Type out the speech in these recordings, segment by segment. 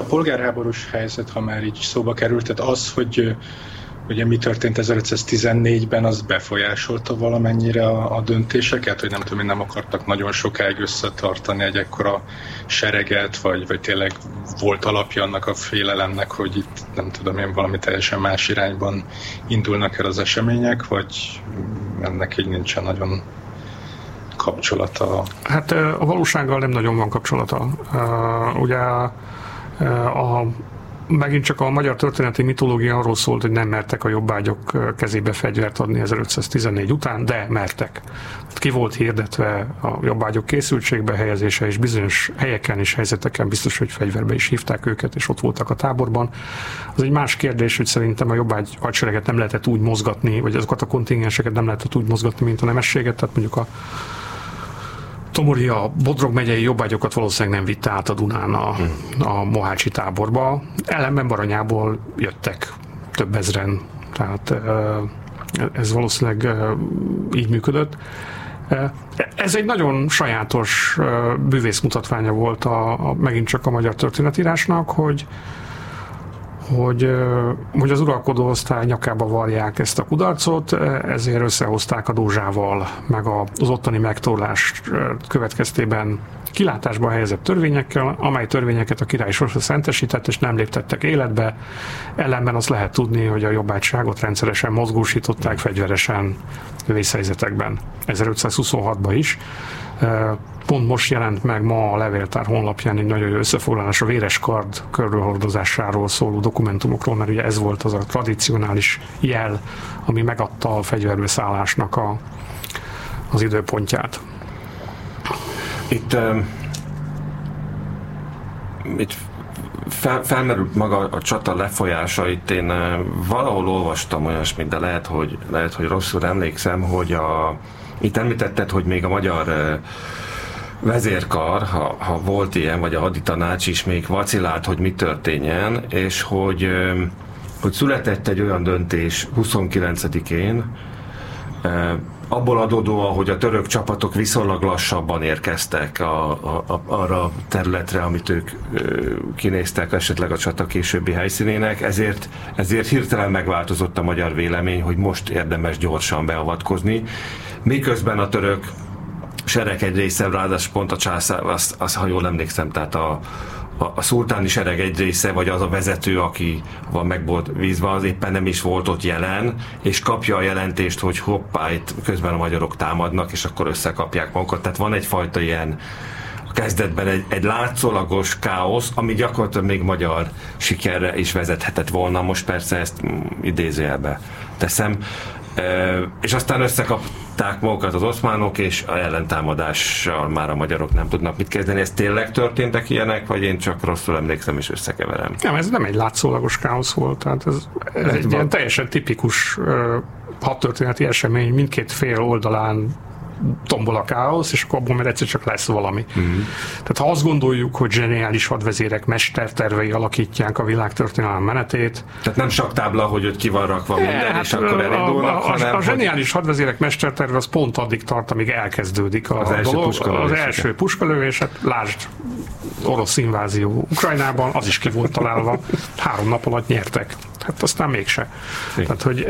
polgárháborús helyzet, ha már így szóba került, tehát az, hogy ugye mi történt 1514-ben, az befolyásolta valamennyire a döntéseket, hogy nem tudom, nem akartak nagyon sokáig összetartani egy ekkora sereget, vagy tényleg volt alapja annak a félelemnek, hogy itt nem tudom én valami teljesen más irányban indulnak el az események, vagy ennek így nincsen nagyon kapcsolata? Hát a valósággal nem nagyon van kapcsolata. Ugye megint csak a magyar történeti mitológia arról szólt, hogy nem mertek a jobbágyok kezébe fegyvert adni 1514 után, de mertek. Ki volt hirdetve a jobbágyok készültségbe helyezése, és bizonyos helyeken és helyzeteken biztos, hogy fegyverbe is hívták őket, és ott voltak a táborban. Az egy más kérdés, hogy szerintem a jobbágy hadsereget nem lehetett úgy mozgatni, vagy azokat a kontingenseket nem lehetett úgy mozgatni, mint a nemességet, tehát mondjuk a Tomori a Bodrog megyei jobbágyokat valószínűleg nem vitte át a Dunán a mohácsi táborba. Ellenben Baranyából jöttek több ezren, tehát ez valószínűleg így működött. Ez egy nagyon sajátos bűvészmutatványa volt megint csak a magyar történetírásnak, hogy az uralkodó osztály nyakába varják ezt a kudarcot, ezért összehozták a Dózsával, meg az ottani megtorlás következtében kilátásba helyezett törvényekkel, amely törvényeket a király sosem szentesített, és nem léptettek életbe. Ellenben azt lehet tudni, hogy a jobbágyságot rendszeresen mozgósították fegyveresen vészhelyzetekben. 1526-ban is. Pont most jelent meg ma a Levéltár honlapján egy nagyon jó összefoglalás a véres kard körülhordozásáról szóló dokumentumokról, mert ugye ez volt az a tradicionális jel, ami megadta a fegyverbeszállásnak az időpontját. Itt felmerült maga a csata lefolyása, itt én valahol olvastam olyasmit, de lehet, hogy rosszul emlékszem, hogy itt említetted, hogy még a magyar vezérkar, ha volt ilyen, vagy a haditanács is még vacilált, hogy mi történjen, és hogy született egy olyan döntés 29-én, abból adódóan, hogy a török csapatok viszonylag lassabban érkeztek arra a területre, amit ők kinéztek esetleg a csata későbbi helyszínének, ezért hirtelen megváltozott a magyar vélemény, hogy most érdemes gyorsan beavatkozni, miközben a török sereg egy része, ráadásul pont a császár, azt ha jól emlékszem, tehát a szultáni sereg egy része, vagy az a vezető, aki van meg volt vízva, az éppen nem is volt ott jelen, és kapja a jelentést, hogy hoppá, itt közben a magyarok támadnak, és akkor összekapják magukat. Tehát van egyfajta ilyen a kezdetben egy látszólagos káosz, ami gyakorlatilag még magyar sikerre is vezethetett volna. Most persze ezt idézőjelbe teszem. És aztán összekapták magukat az oszmánok, és a ellentámadással már a magyarok nem tudnak mit kezdeni. Ez tényleg történtek ilyenek, vagy én csak rosszul emlékszem és összekeverem? Nem, ez nem egy látszólagos káosz volt, tehát ez egy ilyen teljesen tipikus hadtörténeti esemény, mindkét fél oldalán tombol a káosz, és akkor abból már egyszer csak lesz valami. Tehát ha azt gondoljuk, hogy zseniális hadvezérek mestertervei alakítják a világtörténelem menetét. Tehát nem saktábla, hogy ott ki van rakva minden, és akkor elindulnak, hanem... A zseniális hadvezérek mesterterve az pont addig tart, amíg elkezdődik az első puskalövés. Hát lásd, orosz invázió Ukrajnában, az is ki volt találva. 3 nap alatt nyertek. Hát aztán mégse. Tehát, hogy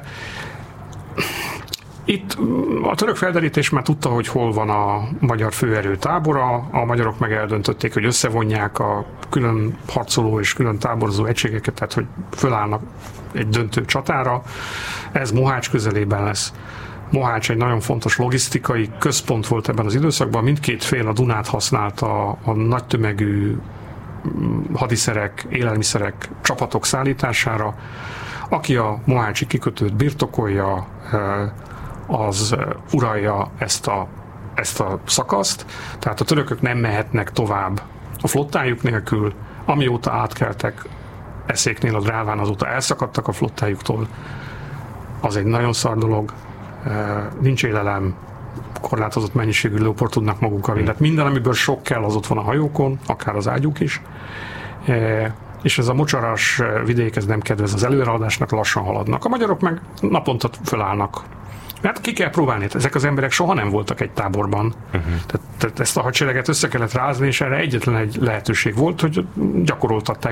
itt a török felderítés már tudta, hogy hol van a magyar főerő tábora, a magyarok meg eldöntötték, hogy összevonják a külön harcoló és külön táborozó egységeket, tehát hogy fölállnak egy döntő csatára. Ez Mohács közelében lesz. Mohács egy nagyon fontos logisztikai központ volt ebben az időszakban, mindkét fél a Dunát használta a nagy tömegű hadiszerek, élelmiszerek, csapatok szállítására. Aki a mohácsi kikötőt birtokolja, az uralja ezt a szakaszt, tehát a törökök nem mehetnek tovább a flottájuk nélkül, amióta átkeltek Eszéknél a Dráván, azóta elszakadtak a flottájuktól. Az egy nagyon szar dolog, nincs élelem, korlátozott mennyiségű lőport tudnak magukkal vinni. Minden, amiből sok kell, az ott van a hajókon, akár az ágyuk is. És ez a mocsaras vidék, ez nem kedvez az előreadásnak, lassan haladnak. A magyarok meg naponta fölállnak. Hát ki kell próbálni, ezek az emberek soha nem voltak egy táborban. Tehát ezt a hadsereget össze kellett rázni, és erre egyetlen egy lehetőség volt, hogy gyakoroltatták